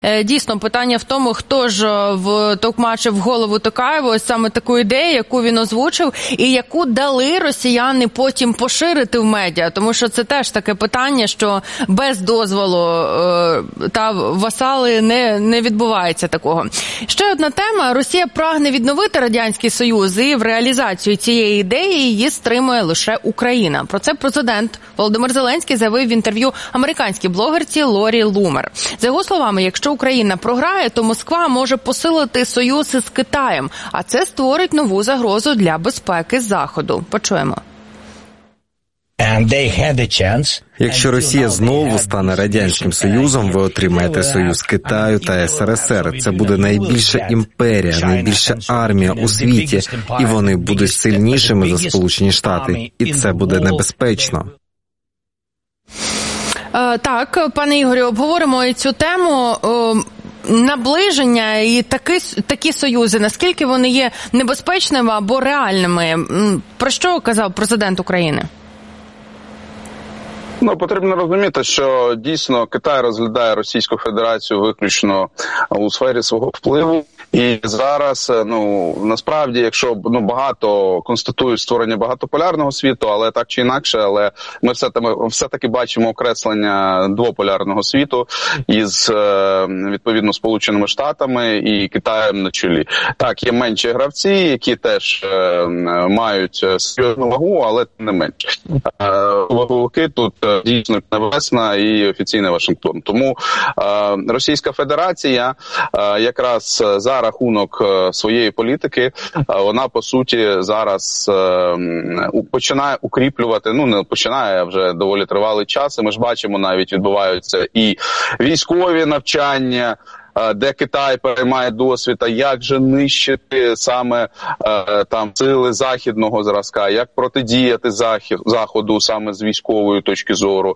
Дійсно, питання в тому, хто ж втовкмачив в голову Токаєву ось саме таку ідею, яку він озвучив, і яку дали росіяни потім поширити в медіа. Тому що це теж таке питання, що без дозволу та васали не відбувається такого. Ще одна тема. Росія прагне відновити Радянський Союз, і в реалізацію цієї ідеї її стримує лише Україна. Про це президент Володимир Зеленський заявив в інтерв'ю американській блогерці Лорі Лумер. За його словами, якщо Україна програє, то Москва може посилити союз із Китаєм, а це створить нову загрозу для безпеки Заходу. Почуємо. Якщо Росія знову стане Радянським Союзом, ви отримаєте союз Китаю та СРСР. Це буде найбільша імперія, найбільша армія у світі, і вони будуть сильнішими за Сполучені Штати. І це буде небезпечно. Так, пане Ігорю, обговоримо і цю тему. Наближення і такі союзи, наскільки вони є небезпечними або реальними? Про що казав президент України? Потрібно розуміти, що дійсно Китай розглядає Російську Федерацію виключно у сфері свого впливу. І зараз, насправді, якщо багато констатують створення багатополярного світу, але так чи інакше, але ми все-таки бачимо окреслення двополярного світу із, відповідно, Сполученими Штатами і Китаєм на чолі. Так, є менші гравці, які теж мають серйозну вагу, але не менше. Ваговики тут дійсно небесна і офіційний Вашингтон. Тому Російська Федерація якраз за рахунок своєї політики, вона, по суті, зараз починає укріплювати, не починає, а вже доволі тривалий час, і ми ж бачимо, навіть відбуваються і військові навчання, де Китай переймає досвід, а як же нищити саме там сили західного зразка, як протидіяти Заходу саме з військової точки зору.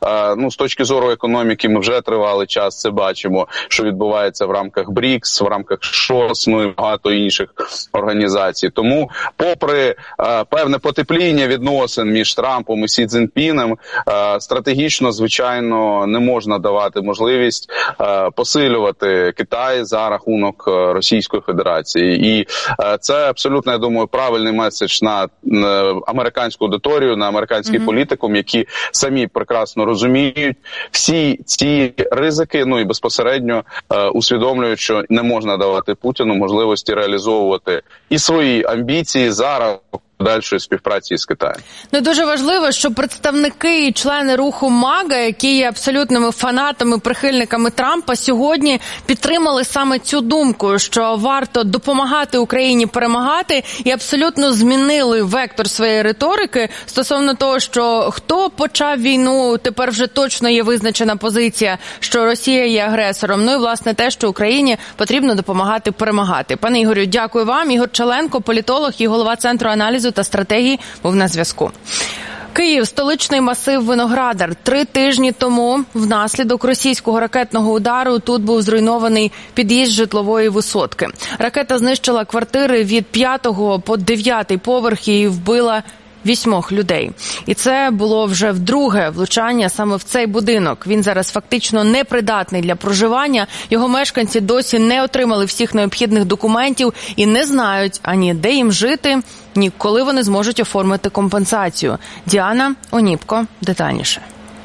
З точки зору економіки ми вже тривалий час це бачимо, що відбувається в рамках БРІКС, в рамках ШОС, і багато інших організацій. Тому, попри певне потепління відносин між Трампом і Сі Цзіньпіном, стратегічно, звичайно, не можна давати можливість посилювати Китай за рахунок Російської Федерації. І це абсолютно, я думаю, правильний меседж на американську аудиторію, на американський політикум, які самі прекрасно розуміють всі ці ризики, і безпосередньо усвідомлюють, що не можна давати Путіну можливості реалізовувати і свої амбіції за рахунок подальшої співпраці з Китаєм. Дуже важливо, що представники і члени руху МАГА, які є абсолютними фанатами, прихильниками Трампа, сьогодні підтримали саме цю думку, що варто допомагати Україні перемагати, і абсолютно змінили вектор своєї риторики стосовно того, що хто почав війну, тепер вже точно є визначена позиція, що Росія є агресором. І, власне, те, що Україні потрібно допомагати перемагати. Пане Ігорю, дякую вам. Ігор Чаленко, політолог і голова Центру аналізу та стратегії, був на зв'язку. Київ, столичний масив Виноградар. 3 тижні тому внаслідок російського ракетного удару тут був зруйнований під'їзд житлової висотки. Ракета знищила квартири від 5-го по 9-й поверх і вбила 8 людей. І це було вже вдруге влучання саме в цей будинок. Він зараз фактично непридатний для проживання. Його мешканці досі не отримали всіх необхідних документів і не знають ані де їм жити, ні коли вони зможуть оформити компенсацію. Діана Оніпко детальніше.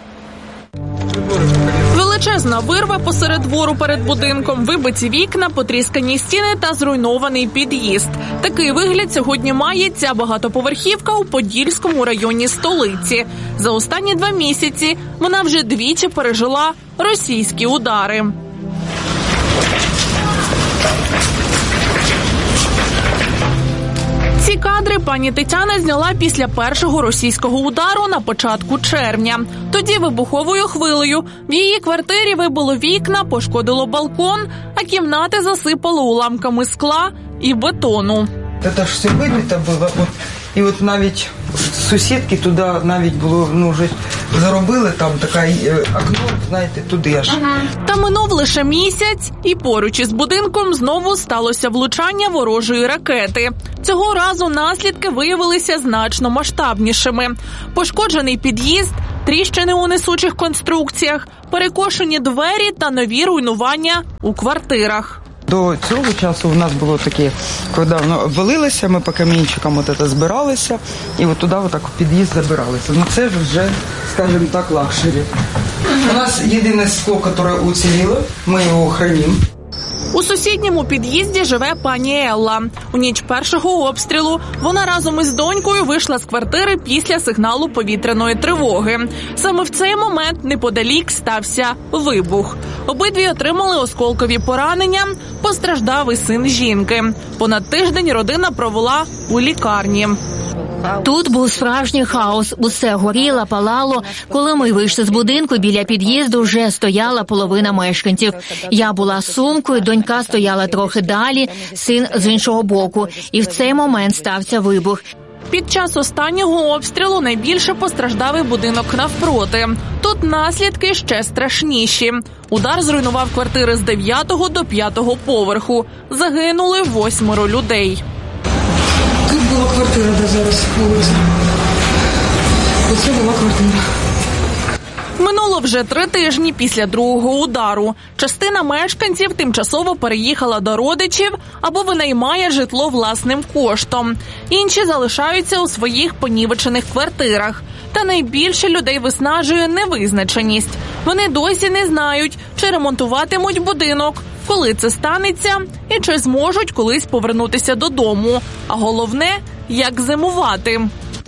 Величезна вирва посеред двору перед будинком, вибиті вікна, потріскані стіни та зруйнований під'їзд. Такий вигляд сьогодні має ця багатоповерхівка у Подільському районі столиці. За останні 2 місяці вона вже 2 пережила російські удари. Ці кадри пані Тетяна зняла після першого російського удару на початку червня. Тоді вибуховою хвилею в її квартирі вибило вікна, пошкодило балкон, а кімнати засипало уламками скла і бетону. Це ж все вибито було. І от навіть сусідки, туди навіть було, вже заробили, там таке окно, знаєте, туди аж. Та минув лише місяць, і поруч із будинком знову сталося влучання ворожої ракети. Цього разу наслідки виявилися значно масштабнішими. Пошкоджений під'їзд, тріщини у несучих конструкціях, перекошені двері та нові руйнування у квартирах. До цього часу у нас було таке, коли воно обвалилося, ми по камінчикам збиралися, і туди в під'їзд забиралися. Це вже, скажімо так, лакшері. У нас єдине скло, яке уціліло, ми його хранимо. У сусідньому під'їзді живе пані Елла. У ніч першого обстрілу вона разом із донькою вийшла з квартири після сигналу повітряної тривоги. Саме в цей момент неподалік стався вибух. Обидві отримали осколкові поранення, постраждав і син жінки. Понад тиждень родина провела у лікарні. Тут був справжній хаос. Усе горіло, палало. Коли ми вийшли з будинку, біля під'їзду вже стояла половина мешканців. Я була з сумкою, донька стояла трохи далі, син з іншого боку. І в цей момент стався вибух. Під час останнього обстрілу найбільше постраждав і будинок навпроти. Тут наслідки ще страшніші. Удар зруйнував квартири з 9-го до 5-го поверху. Загинули 8 людей. Тут була квартира, де зараз вулиця. Оце була квартира. Минуло вже 3 тижні після другого удару. Частина мешканців тимчасово переїхала до родичів або винаймає житло власним коштом. Інші залишаються у своїх понівечених квартирах. Та найбільше людей виснажує невизначеність. Вони досі не знають, чи ремонтуватимуть будинок, коли це станеться і чи зможуть колись повернутися додому. А головне, як зимувати.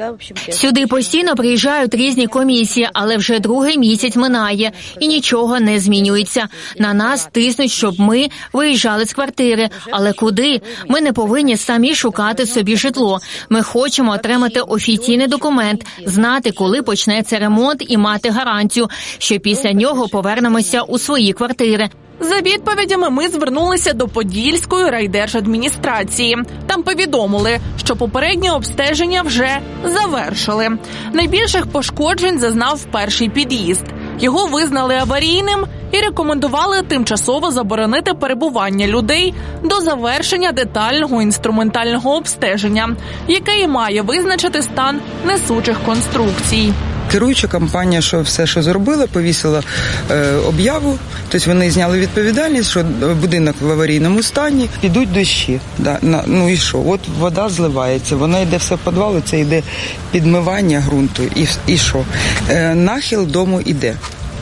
Сюди постійно приїжджають різні комісії, але вже другий місяць минає і нічого не змінюється. На нас тиснуть, щоб ми виїжджали з квартири. Але куди? Ми не повинні самі шукати собі житло. Ми хочемо отримати офіційний документ, знати, коли почнеться ремонт і мати гарантію, що після нього повернемося у свої квартири. За відповідями ми звернулися до Подільської райдержадміністрації. Там повідомили, що попереднє обстеження вже завершили. Найбільших пошкоджень зазнав перший під'їзд. Його визнали аварійним і рекомендували тимчасово заборонити перебування людей до завершення детального інструментального обстеження, яке і має визначити стан несучих конструкцій. Керуюча компанія, що все, що зробила, повісила об'яву, тобто вони зняли відповідальність, що будинок в аварійному стані, підуть дощі. Ну і що? От вода зливається, вона йде все в підвал, це йде підмивання ґрунту. І що? Нахил дому йде.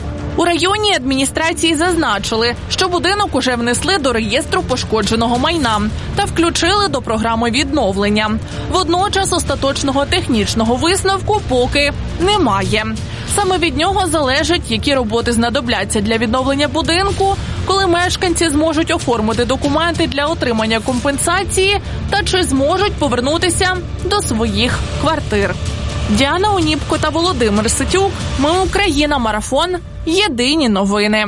У районній адміністрації зазначили, що будинок уже внесли до реєстру пошкодженого майна та включили до програми відновлення. Водночас остаточного технічного висновку поки немає. Саме від нього залежить, які роботи знадобляться для відновлення будинку, коли мешканці зможуть оформити документи для отримання компенсації та чи зможуть повернутися до своїх квартир. Діана Оніпко та Володимир Ситюк. Ми Україна. Марафон. Єдині новини.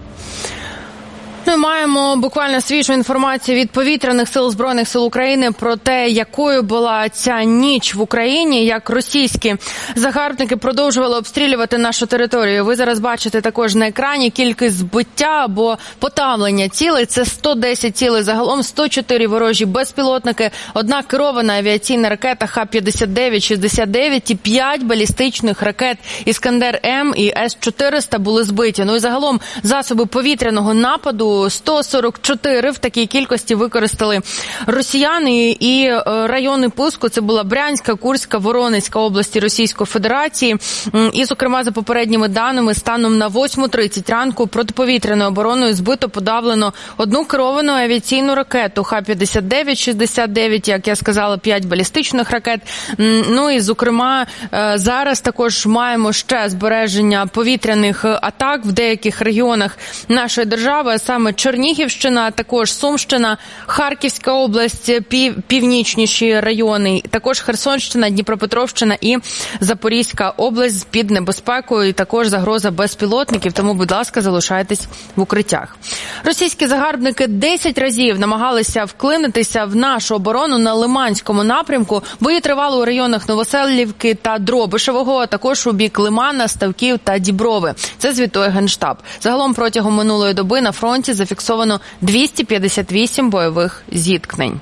Ми маємо буквально свіжу інформацію від повітряних сил Збройних сил України про те, якою була ця ніч в Україні, як російські загарбники продовжували обстрілювати нашу територію. Ви зараз бачите також на екрані кількість збиття або потавлення цілей. Це 110 цілей загалом, 104 ворожі безпілотники, 1 керована авіаційна ракета Х-59-69 і 5 балістичних ракет «Іскандер-М» і С-400 були збиті. Ну і загалом засоби повітряного нападу 144 в такій кількості використали росіяни, і райони пуску це була Брянська, Курська, Воронезька області Російської Федерації. І, зокрема, за попередніми даними, станом на 8:30 ранку протиповітряною обороною збито, подавлено 1 керовану авіаційну ракету Х-59-69, як я сказала, 5 балістичних ракет. Ну і, зокрема, зараз також маємо ще збереження повітряних атак в деяких регіонах нашої держави, а саме саме Чернігівщина, також Сумщина, Харківська область, північніші райони, також Херсонщина, Дніпропетровщина і Запорізька область під небезпекою, і також загроза безпілотників, тому, будь ласка, залишайтесь в укриттях. Російські загарбники 10 разів намагалися вклинитися в нашу оборону на Лиманському напрямку. Бої тривали у районах Новоселівки та Дробишевого, а також у бік Лимана, Ставків та Діброви. Це звітує Генштаб. Загалом протягом минулої доби на фронті зафіксовано 258 бойових зіткнень.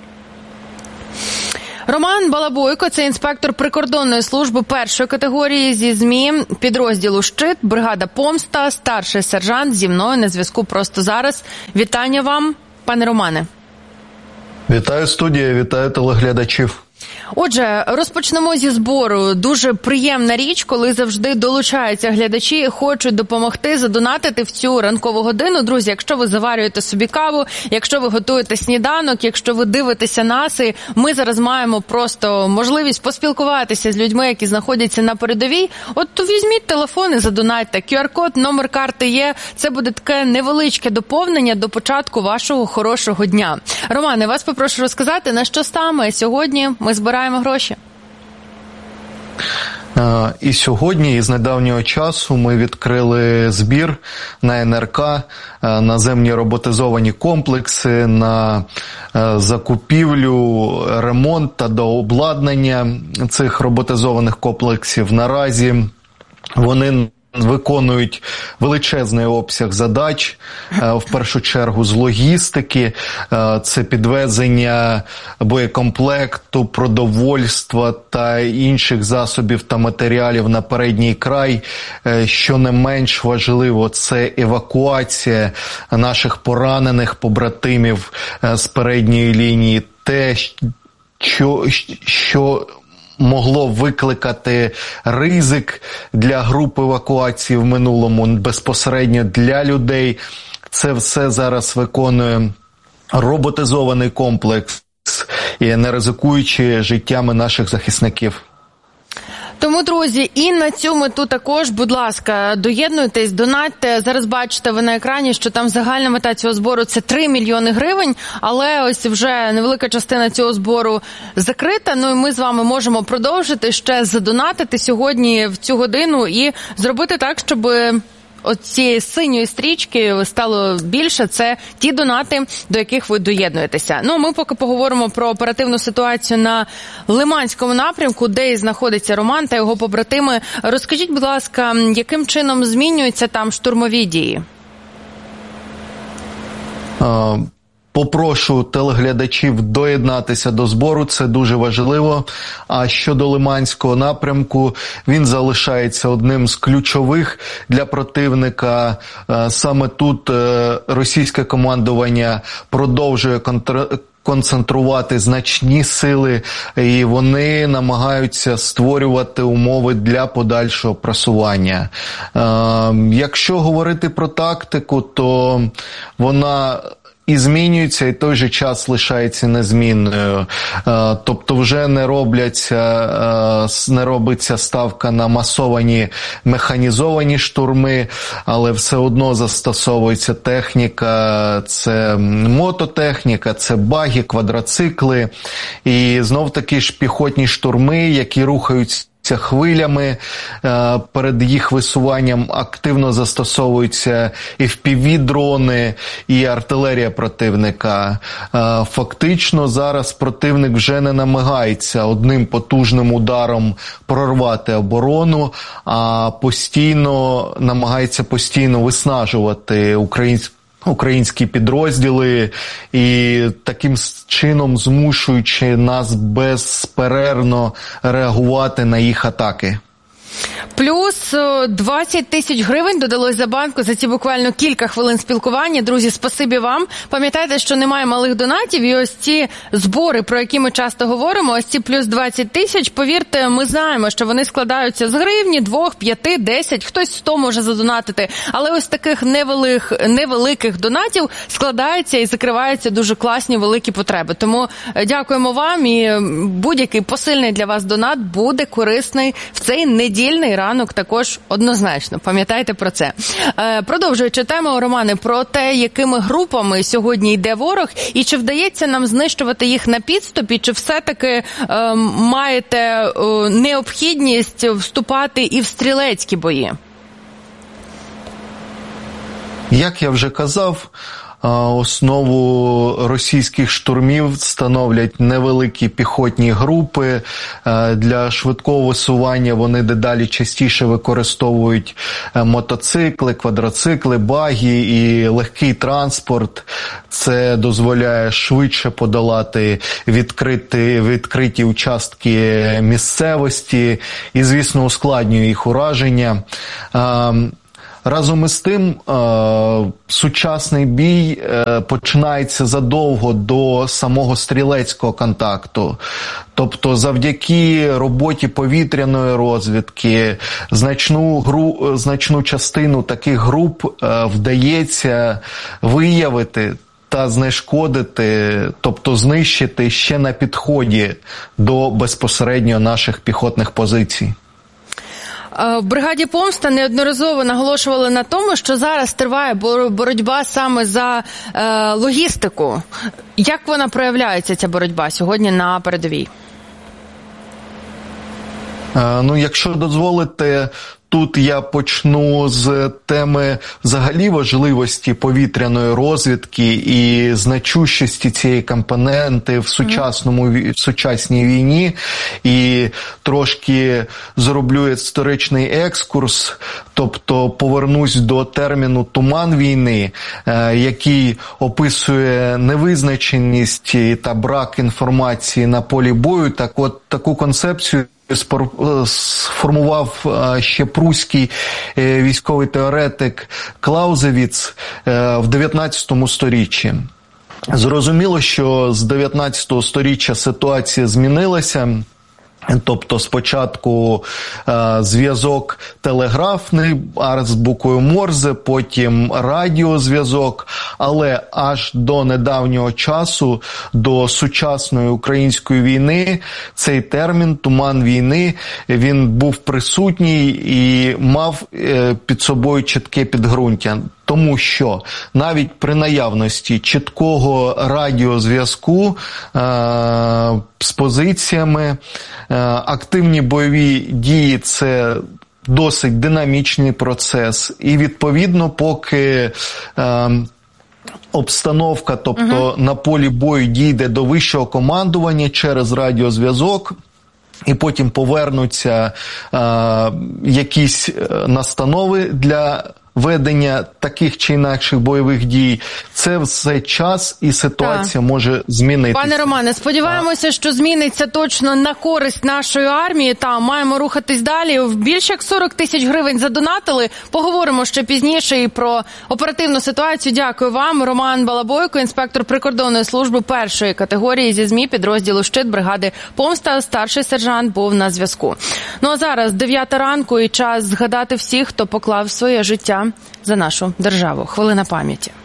Роман Балабойко – це інспектор прикордонної служби першої категорії зі ЗМІ підрозділу «Щит», бригада «Помста», старший сержант зі мною на зв'язку просто зараз. Вітання вам, пане Романе. Вітаю студія, вітаю телеглядачів. Отже, розпочнемо зі збору. Дуже приємна річ, коли завжди долучаються глядачі і хочуть допомогти задонатити в цю ранкову годину. Друзі, якщо ви заварюєте собі каву, якщо ви готуєте сніданок, якщо ви дивитеся нас, і ми зараз маємо просто можливість поспілкуватися з людьми, які знаходяться на передовій, от то візьміть телефон і задонатьте. QR-код, номер карти є. Це буде таке невеличке доповнення до початку вашого хорошого дня. Романе, вас попрошу розказати, на що саме сьогодні ми збираємо гроші. І сьогодні, із недавнього часу, ми відкрили збір на НРК, наземні роботизовані комплекси, на закупівлю, ремонт та дообладнання цих роботизованих комплексів. Наразі вони виконують величезний обсяг задач, в першу чергу з логістики, це підвезення боєкомплекту, продовольства та інших засобів та матеріалів на передній край. Що не менш важливо, це евакуація наших поранених побратимів з передньої лінії. Те, що могло викликати ризик для груп евакуації в минулому безпосередньо для людей. Це все зараз виконує роботизований комплекс, і не ризикуючи життями наших захисників. Тому, друзі, і на цю мету також, будь ласка, доєднуйтесь, донатьте. Зараз бачите ви на екрані, що там загальна мета цього збору – це 3 мільйони гривень, але ось вже невелика частина цього збору закрита. Ну і ми з вами можемо продовжити ще задонатити сьогодні в цю годину і зробити так, щоб от цієї синьої стрічки стало більше. Це ті донати, до яких ви доєднуєтеся. Ну, ми поки поговоримо про оперативну ситуацію на Лиманському напрямку, де і знаходиться Роман та його побратими. Розкажіть, будь ласка, яким чином змінюються там штурмові дії? Попрошу телеглядачів доєднатися до збору, це дуже важливо. А щодо Лиманського напрямку, він залишається одним з ключових для противника. Саме тут російське командування продовжує концентрувати значні сили, і вони намагаються створювати умови для подальшого просування. Якщо говорити про тактику, то вона і змінюється, і той же час лишається незмінною. Тобто вже не робиться ставка на масовані механізовані штурми, але все одно застосовується техніка, це мототехніка, це баги, квадроцикли, і знов-таки ж піхотні штурми, які рухаються хвилями, перед їх висуванням активно застосовуються і FPV-дрони, і артилерія противника. Фактично зараз противник вже не намагається одним потужним ударом прорвати оборону, а намагається постійно виснажувати українські підрозділи і таким чином змушуючи нас безперервно реагувати на їх атаки. Плюс 20 тисяч гривень додалось за банку за ці буквально кілька хвилин спілкування. Друзі, спасибі вам. Пам'ятайте, що немає малих донатів, і ось ці збори, про які ми часто говоримо, ось ці плюс 20 тисяч, повірте, ми знаємо, що вони складаються з гривні, 2, 5, 10, хтось 100 може задонатити. Але ось таких невеликих донатів складаються і закриваються дуже класні великі потреби. Тому дякуємо вам, і будь-який посильний для вас донат буде корисний в цей недільний недільний ранок також однозначно. Пам'ятайте про це. Продовжуючи тему, Романе, про те, якими групами сьогодні йде ворог, і чи вдається нам знищувати їх на підступі, чи все-таки маєте необхідність вступати і в стрілецькі бої? Як я вже казав, основу російських штурмів становлять невеликі піхотні групи. Для швидкого висування вони дедалі частіше використовують мотоцикли, квадроцикли, багі і легкий транспорт. Це дозволяє швидше подолати відкриті участки місцевості і, звісно, ускладнює їх ураження. Разом із тим, сучасний бій починається задовго до самого стрілецького контакту. Тобто завдяки роботі повітряної розвідки значну частину таких груп вдається виявити та знешкодити, тобто знищити ще на підході до безпосередньо наших піхотних позицій. В бригаді «Помста» неодноразово наголошували на тому, що зараз триває боротьба саме за логістику. Як вона проявляється, ця боротьба, сьогодні на передовій? Якщо дозволите, тут я почну з теми взагалі важливості повітряної розвідки і значущості цієї компоненти в сучасній війні, і трошки зроблю історичний екскурс, тобто повернусь до терміну «туман війни», який описує невизначеність та брак інформації на полі бою. Так от, таку концепцію сформував ще пруський військовий теоретик Клаузевіц в 19 сторіччі. Зрозуміло, що з 19 сторіччя ситуація змінилася. Тобто спочатку зв'язок телеграфний, азбукою Морзе, потім радіозв'язок, але аж до недавнього часу, до сучасної української війни, цей термін «туман війни», він був присутній і мав під собою чітке підґрунтя. Тому що навіть при наявності чіткого радіозв'язку з позиціями, активні бойові дії – це досить динамічний процес. І, відповідно, поки обстановка, тобто на полі бою дійде до вищого командування через радіозв'язок, і потім повернуться якісь настанови для ведення таких чи інакших бойових дій, це все час і ситуація може змінитися. Пане Романе, сподіваємося, що зміниться точно на користь нашої армії. Та маємо рухатись далі. Більше як 40 тисяч гривень задонатили. Поговоримо ще пізніше і про оперативну ситуацію. Дякую вам. Роман Балабойко, інспектор прикордонної служби першої категорії зі ЗМІ підрозділу «Щит» бригади «Помста», старший сержант, був на зв'язку. Ну а зараз 9 ранку і час згадати всіх, хто поклав своє життя за нашу державу. Хвилина пам'яті.